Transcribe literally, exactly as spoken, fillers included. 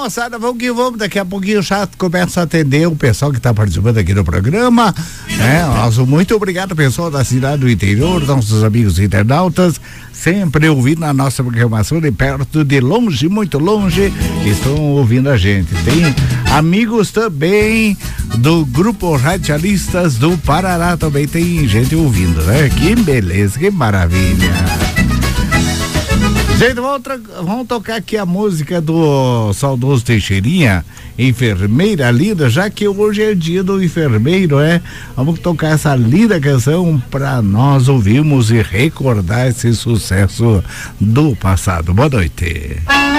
moçada, vamos que vamos. Daqui a pouquinho o chato começa a atender o pessoal que está participando aqui do programa. Né? Nosso muito obrigado, pessoal da cidade do interior, nossos amigos internautas, sempre ouvindo a nossa programação de perto, de longe, muito longe, estão ouvindo a gente. Tem amigos também do grupo Radialistas do Paraná, também tem gente ouvindo, né? Que beleza, que maravilha. Gente, vamos, vamos tocar aqui a música do saudoso Teixeirinha, Enfermeira Linda, já que hoje é dia do enfermeiro, é? Vamos tocar essa linda canção para nós ouvirmos e recordar esse sucesso do passado. Boa noite.